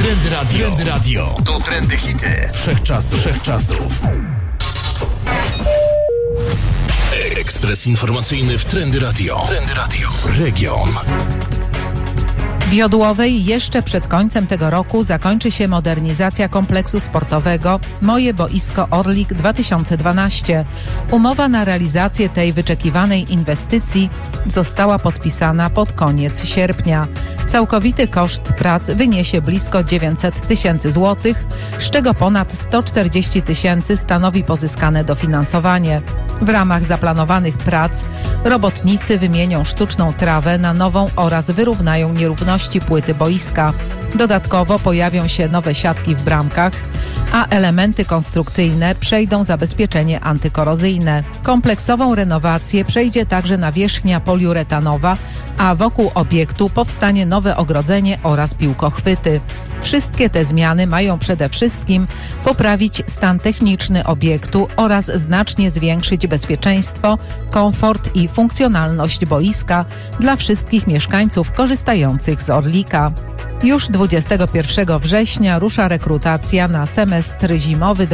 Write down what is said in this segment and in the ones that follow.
Trendy Radio. To trendy hity wszechczasów. Ekspres informacyjny w Trendy Radio. Region. W Jodłowej jeszcze przed końcem tego roku zakończy się modernizacja kompleksu sportowego Moje Boisko Orlik 2012. Umowa na realizację tej wyczekiwanej inwestycji została podpisana pod koniec sierpnia. Całkowity koszt prac wyniesie blisko 900 tysięcy złotych, z czego ponad 140 tysięcy stanowi pozyskane dofinansowanie. W ramach zaplanowanych prac robotnicy wymienią sztuczną trawę na nową oraz wyrównają nierówności płyty boiska. Dodatkowo pojawią się nowe siatki w bramkach, a elementy konstrukcyjne przejdą zabezpieczenie antykorozyjne. Kompleksową renowację przejdzie także nawierzchnia poliuretanowa, a wokół obiektu powstanie nowe ogrodzenie oraz piłkochwyty. Wszystkie te zmiany mają przede wszystkim poprawić stan techniczny obiektu oraz znacznie zwiększyć bezpieczeństwo, komfort i funkcjonalność boiska dla wszystkich mieszkańców korzystających z Orlika. Już 21 września rusza rekrutacja na semestr zimowy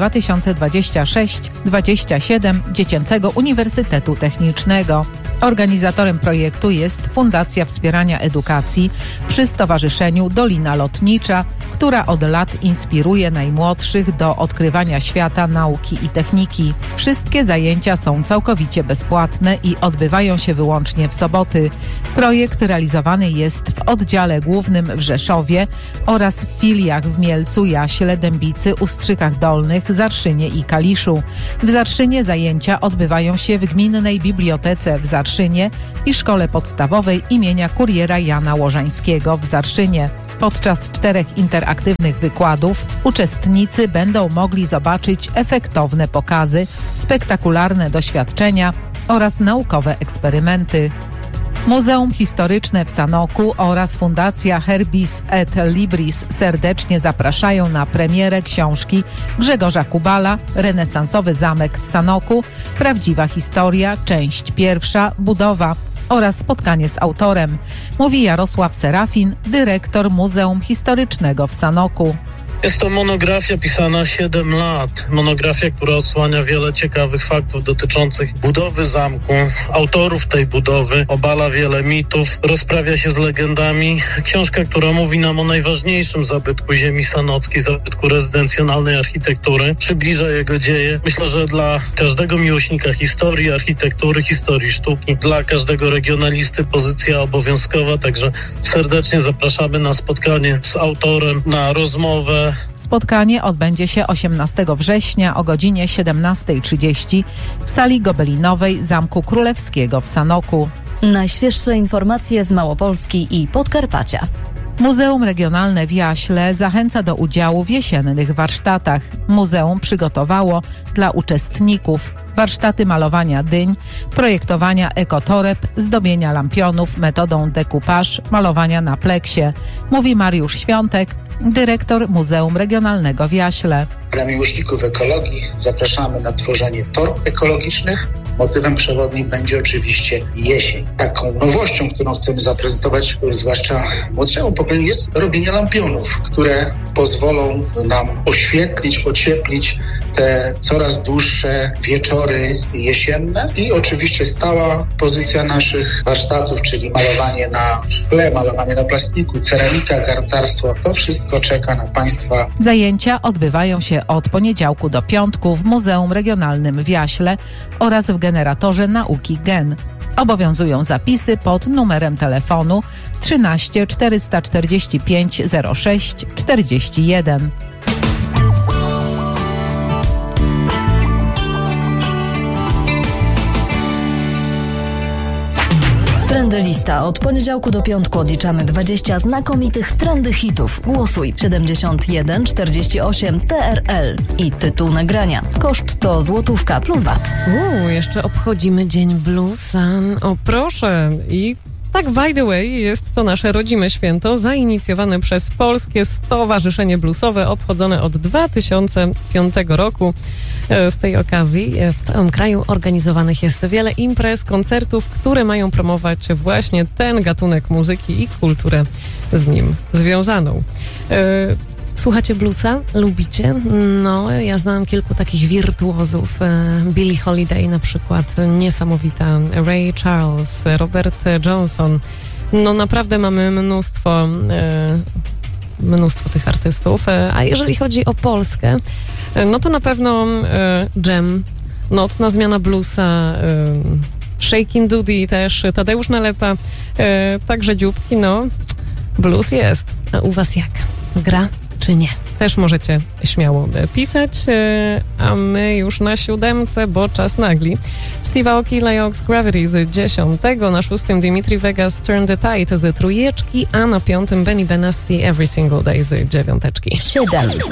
2026-27 Dziecięcego Uniwersytetu Technicznego. Organizatorem projektu jest Fundacja Wspierania Edukacji przy Stowarzyszeniu Dolina Lotnicza, która od lat inspiruje najmłodszych do odkrywania świata nauki i techniki. Wszystkie zajęcia są całkowicie bezpłatne i odbywają się wyłącznie w soboty. Projekt realizowany jest w oddziale głównym w Rzeszowie oraz w filiach w Mielcu, Jaśle, Dębicy, Ustrzykach Dolnych, Zarszynie i Kaliszu. W Zarszynie zajęcia odbywają się w Gminnej Bibliotece w Zarszynie i Szkole Podstawowej imienia Kuriera Jana Łożańskiego w Zarszynie. Podczas 4 interaktywnych wykładów uczestnicy będą mogli zobaczyć efektowne pokazy, spektakularne doświadczenia oraz naukowe eksperymenty. Muzeum Historyczne w Sanoku oraz Fundacja Herbis et Libris serdecznie zapraszają na premierę książki Grzegorza Kubala Renesansowy zamek w Sanoku, prawdziwa historia, część 1, budowa oraz spotkanie z autorem, mówi Jarosław Serafin, dyrektor Muzeum Historycznego w Sanoku. Jest to monografia pisana 7 lat. Monografia, która odsłania wiele ciekawych faktów dotyczących budowy zamku, autorów tej budowy, obala wiele mitów, rozprawia się z legendami. Książka, która mówi nam o najważniejszym zabytku ziemi sanockiej, zabytku rezydencjonalnej architektury, przybliża jego dzieje. Myślę, że dla każdego miłośnika historii, architektury, historii sztuki, dla każdego regionalisty pozycja obowiązkowa, także serdecznie zapraszamy na spotkanie z autorem, na rozmowę. Spotkanie odbędzie się 18 września o godzinie 17:30 w sali gobelinowej Zamku Królewskiego w Sanoku. Najświeższe informacje z Małopolski i Podkarpacia. Muzeum Regionalne w Jaśle zachęca do udziału w jesiennych warsztatach. Muzeum przygotowało dla uczestników warsztaty malowania dyń, projektowania ekotoreb, zdobienia lampionów metodą decoupage, malowania na pleksie, mówi Mariusz Świątek, dyrektor Muzeum Regionalnego w Jaśle. Dla miłośników ekologii zapraszamy na tworzenie torb ekologicznych. Motywem przewodnim będzie oczywiście jesień. Taką nowością, którą chcemy zaprezentować, zwłaszcza młodszemu pokoleniu, jest robienie lampionów, które pozwolą nam oświetlić, ocieplić te coraz dłuższe wieczory jesienne. I oczywiście stała pozycja naszych warsztatów, czyli malowanie na szkle, malowanie na plastiku, ceramika, garncarstwo. To wszystko czeka na Państwa. Zajęcia odbywają się od poniedziałku do piątku w Muzeum Regionalnym w Jaśle oraz w Generatorze Nauki GEN. Obowiązują zapisy pod numerem telefonu 13 445 06 41. Trendy Lista. Od poniedziałku do piątku odliczamy 20 znakomitych trendy hitów. Głosuj 71 48 TRL i tytuł nagrania. Koszt to złotówka plus VAT. Jeszcze obchodzimy Dzień Bluesa. O proszę. I tak, by the way, jest to nasze rodzime święto zainicjowane przez Polskie Stowarzyszenie Bluesowe, obchodzone od 2005 roku. Z tej okazji w całym kraju organizowanych jest wiele imprez, koncertów, które mają promować właśnie ten gatunek muzyki i kulturę z nim związaną. Słuchacie bluesa? Lubicie? No, ja znam kilku takich wirtuozów. Billie Holiday na przykład, niesamowita. Ray Charles, Robert Johnson. No naprawdę mamy mnóstwo tych artystów. A jeżeli chodzi o Polskę, no to na pewno Dżem, Nocna Zmiana Bluesa, Shakin' Doody też, Tadeusz Nalepa, także Dzióbki, no blues jest. A u was jak? Gra czy nie? Też możecie śmiało pisać, a my już na 7, bo czas nagli. Steve Aoki, Layox Gravity z 10, na 6 Dimitri Vegas Turn the Tide z 3, a na 5 Benny Benassi Every Single Day z 9. 7.